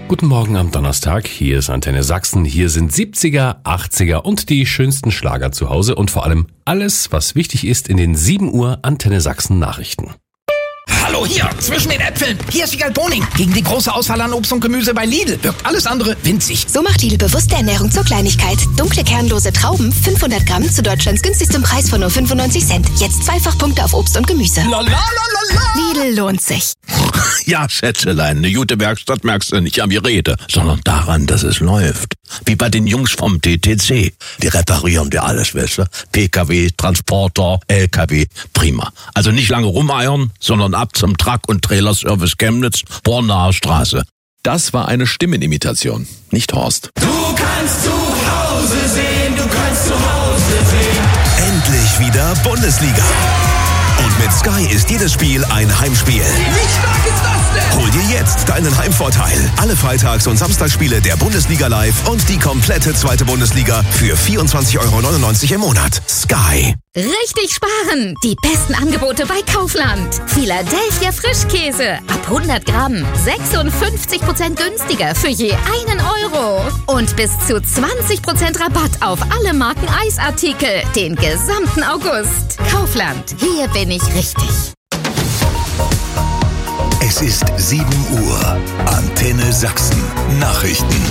Guten Morgen am Donnerstag, hier ist Antenne Sachsen, hier sind 70er, 80er und die schönsten Schlager zu Hause und vor allem alles, was wichtig ist in den 7 Uhr Antenne Sachsen Nachrichten. Hallo hier, zwischen den Äpfeln. Hier ist Wiegald Boning. Gegen die große Auswahl an Obst und Gemüse bei Lidl wirkt alles andere winzig. So macht Lidl bewusste Ernährung zur Kleinigkeit. Dunkle kernlose Trauben, 500 Gramm zu Deutschlands günstigstem Preis von nur 95 Cent. Jetzt Zweifachpunkte auf Obst und Gemüse. La la la la la. Lidl lohnt sich. Ja, Schätzelein, eine gute Werkstatt merkst du nicht am Gerede, sondern daran, dass es läuft. Wie bei den Jungs vom TTC. Die reparieren dir alles, weißt du? PKW, Transporter, LKW, prima. Also nicht lange rumeiern, sondern ab zum Truck- und Trailerservice Chemnitz, Bornaer Straße. Das war eine Stimmenimitation, nicht Horst. Du kannst zu Hause sehen, du kannst zu Hause sehen. Endlich wieder Bundesliga. Und mit Sky ist jedes Spiel ein Heimspiel. Wie stark ist das denn? Hol dir jetzt deinen Heimvorteil. Alle Freitags- und Samstagsspiele der Bundesliga live und die komplette zweite Bundesliga für 24,99 € im Monat. Sky. Richtig sparen! Die besten Angebote bei Kaufland. Philadelphia Frischkäse. Ab 100 Gramm. 56% günstiger für je 1 Euro. Und bis zu 20% Rabatt auf alle Marken Eisartikel. Den gesamten August. Kaufland. Hier bin ich richtig. Es ist 7 Uhr. Antenne Sachsen. Nachrichten.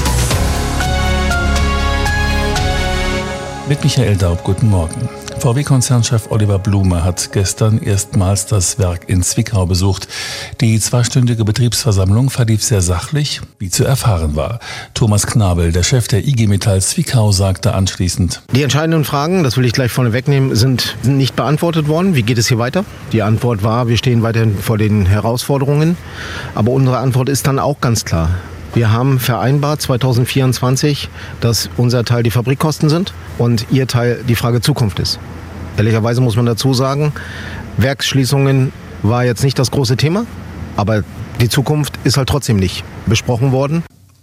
Mit Michael Daub, guten Morgen. VW-Konzernchef Oliver Blume hat gestern erstmals das Werk in Zwickau besucht. Die 2-stündige Betriebsversammlung verlief sehr sachlich, wie zu erfahren war. Thomas Knabel, der Chef der IG Metall Zwickau, sagte anschließend: Die entscheidenden Fragen, das will ich gleich vorne wegnehmen, sind nicht beantwortet worden. Wie geht es hier weiter? Die Antwort war, wir stehen weiterhin vor den Herausforderungen. Aber unsere Antwort ist dann auch ganz klar. Wir haben vereinbart 2024, dass unser Teil die Fabrikkosten sind und ihr Teil die Frage Zukunft ist. Ehrlicherweise muss man dazu sagen, Werksschließungen war jetzt nicht das große Thema, aber die Zukunft ist halt trotzdem nicht besprochen worden.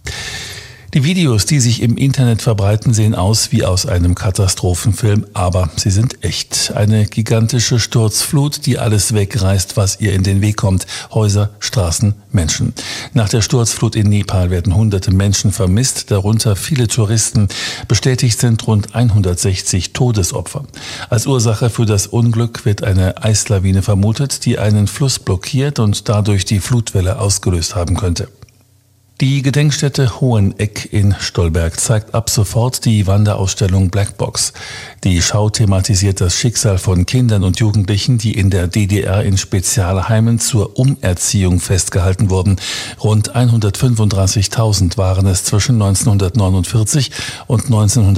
Die Videos, die sich im Internet verbreiten, sehen aus wie aus einem Katastrophenfilm, aber sie sind echt. Eine gigantische Sturzflut, die alles wegreißt, was ihr in den Weg kommt. Häuser, Straßen, Menschen. Nach der Sturzflut in Nepal werden hunderte Menschen vermisst, darunter viele Touristen. Bestätigt sind rund 160 Todesopfer. Als Ursache für das Unglück wird eine Eislawine vermutet, die einen Fluss blockiert und dadurch die Flutwelle ausgelöst haben könnte. Die Gedenkstätte Hoheneck in Stolberg zeigt ab sofort die Wanderausstellung Blackbox. Die Schau thematisiert das Schicksal von Kindern und Jugendlichen, die in der DDR in Spezialheimen zur Umerziehung festgehalten wurden. Rund 135.000 waren es zwischen 1949 und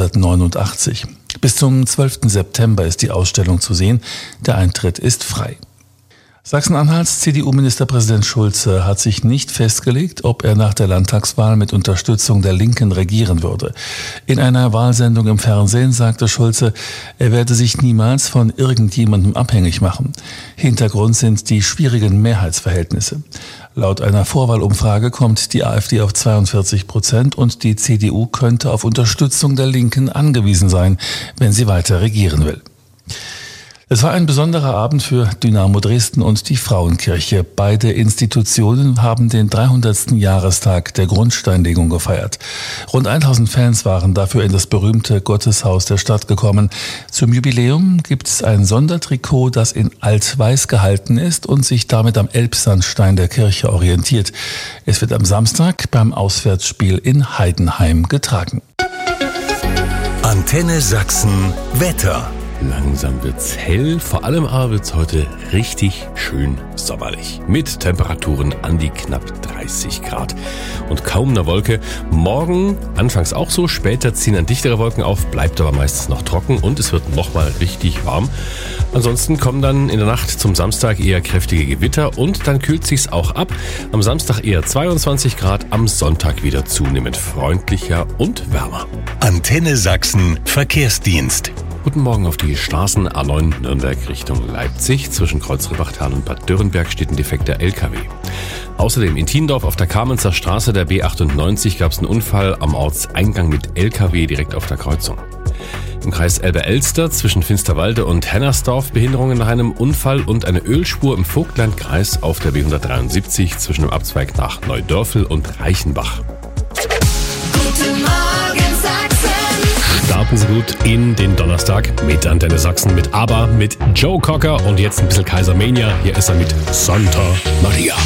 1989. Bis zum 12. September ist die Ausstellung zu sehen. Der Eintritt ist frei. Sachsen-Anhalts CDU-Ministerpräsident Schulze hat sich nicht festgelegt, ob er nach der Landtagswahl mit Unterstützung der Linken regieren würde. In einer Wahlsendung im Fernsehen sagte Schulze, er werde sich niemals von irgendjemandem abhängig machen. Hintergrund sind die schwierigen Mehrheitsverhältnisse. Laut einer Vorwahlumfrage kommt die AfD auf 42% und die CDU könnte auf Unterstützung der Linken angewiesen sein, wenn sie weiter regieren will. Es war ein besonderer Abend für Dynamo Dresden und die Frauenkirche. Beide Institutionen haben den 300. Jahrestag der Grundsteinlegung gefeiert. Rund 1000 Fans waren dafür in das berühmte Gotteshaus der Stadt gekommen. Zum Jubiläum gibt es ein Sondertrikot, das in Alt-Weiß gehalten ist und sich damit am Elbsandstein der Kirche orientiert. Es wird am Samstag beim Auswärtsspiel in Heidenheim getragen. Antenne Sachsen Wetter. Langsam wird's hell, vor allem aber wird's heute richtig schön sommerlich. Mit Temperaturen an die knapp 30 Grad und kaum eine Wolke. Morgen anfangs auch so, später ziehen dann dichtere Wolken auf, bleibt aber meistens noch trocken und es wird nochmal richtig warm. Ansonsten kommen dann in der Nacht zum Samstag eher kräftige Gewitter und dann kühlt sich's auch ab. Am Samstag eher 22 Grad, am Sonntag wieder zunehmend freundlicher und wärmer. Antenne Sachsen Verkehrsdienst. Guten Morgen auf die Straßen A9 Nürnberg Richtung Leipzig. Zwischen Kreuzribbachtal und Bad Dürrenberg steht ein defekter LKW. Außerdem in Thiendorf auf der Kamenzer Straße der B98 gab es einen Unfall am Ortseingang mit LKW direkt auf der Kreuzung. Im Kreis Elbe-Elster zwischen Finsterwalde und Hennersdorf Behinderungen nach einem Unfall und eine Ölspur im Vogtlandkreis auf der B173 zwischen dem Abzweig nach Neudörfel und Reichenbach. Starten Sie gut in den Donnerstag mit Antenne Sachsen, mit ABBA, mit Joe Cocker und jetzt ein bisschen Kaisermania. Hier ist er mit Santa Maria.